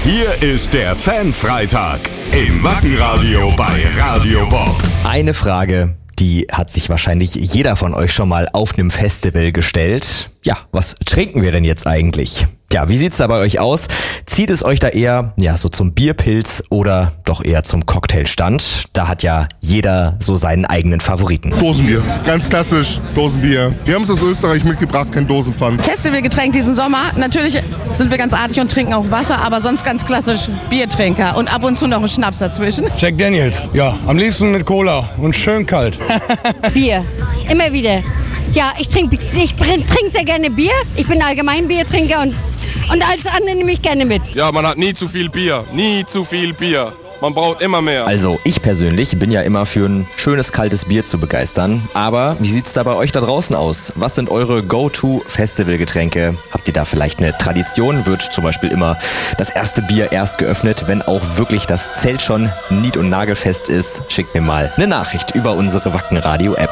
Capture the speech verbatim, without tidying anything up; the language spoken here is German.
Hier ist der Fanfreitag im Wackenradio bei Radio Bob. Eine Frage, die hat sich wahrscheinlich jeder von euch schon mal auf einem Festival gestellt. Ja, was trinken wir denn jetzt eigentlich? Ja, wie sieht's da bei euch aus? Zieht es euch da eher, ja, so zum Bierpilz oder doch eher zum Cocktailstand? Da hat ja jeder so seinen eigenen Favoriten. Dosenbier, ganz klassisch, Dosenbier. Wir haben es aus Österreich mitgebracht, kein Dosenpfand. Festivalgetränk diesen Sommer. Natürlich sind wir ganz artig und trinken auch Wasser, aber sonst ganz klassisch Biertrinker und ab und zu noch einen Schnaps dazwischen. Jack Daniels, ja, am liebsten mit Cola und schön kalt. Bier, immer wieder. Ja, ich trinke ich trink sehr gerne Bier. Ich bin allgemein Biertrinker und, und alles andere nehme ich gerne mit. Ja, man hat nie zu viel Bier, nie zu viel Bier. Man braucht immer mehr. Also ich persönlich bin ja immer für ein schönes kaltes Bier zu begeistern. Aber wie sieht's da bei euch da draußen aus? Was sind eure Go-To-Festivalgetränke? Habt ihr da vielleicht eine Tradition? Wird zum Beispiel immer das erste Bier erst geöffnet, wenn auch wirklich das Zelt schon nied- und nagelfest ist? Schickt mir mal eine Nachricht über unsere Wackenradio-App.